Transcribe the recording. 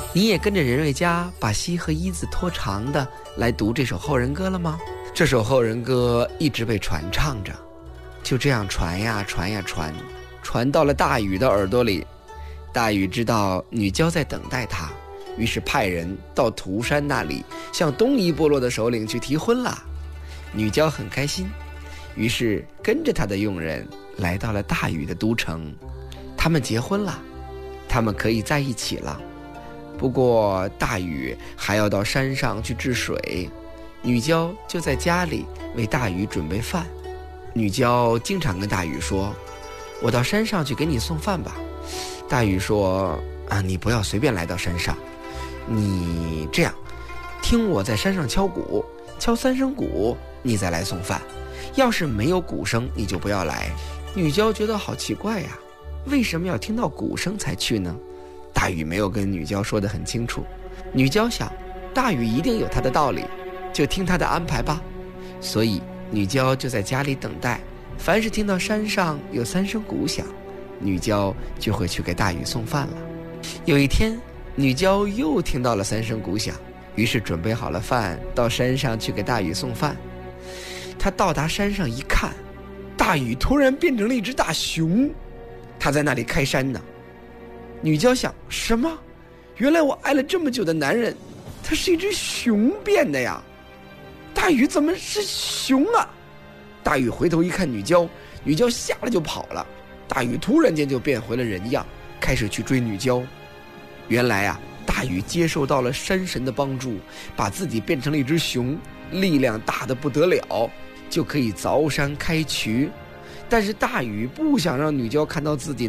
你也跟着任瑞家把西和一字拖长的来读这首后人歌了吗？这首后人歌一直被传唱着，就这样传呀传呀传，传到了大禹的耳朵里。大禹知道女娇在等待他，于是派人到涂山那里向东夷部落的首领去提婚了。女娇很开心，于是跟着他的佣人来到了大禹的都城。他们结婚了，他们可以在一起了。不过大禹还要到山上去治水，女娇就在家里为大禹准备饭。女娇经常跟大禹说，我到山上去给你送饭吧。大禹说，你不要随便来到山上，你这样听我在山上敲鼓，敲3声鼓，你再来送饭。要是没有鼓声，你就不要来。女娇觉得好奇怪呀，为什么要听到鼓声才去呢？大禹没有跟女娇说得很清楚。女娇想，大禹一定有他的道理，就听他的安排吧。所以女娇就在家里等待，凡是听到山上有3声鼓响，女娇就会去给大禹送饭了。有一天，女娇又听到了3声鼓响，于是准备好了饭，到山上去给大禹送饭。她到达山上一看，大禹突然变成了一只大熊，他在那里开山呢。女娇想，什么？原来我爱了这么久的男人，他是一只熊变的呀！大禹怎么是熊啊？大禹回头一看女娇，女娇吓了就跑了。大禹突然间就变回了人样，开始去追女娇。原来啊，大禹接受到了山神的帮助，把自己变成了一只熊，力量大得不得了，就可以凿山开渠。但是大禹不想让女娇看到自己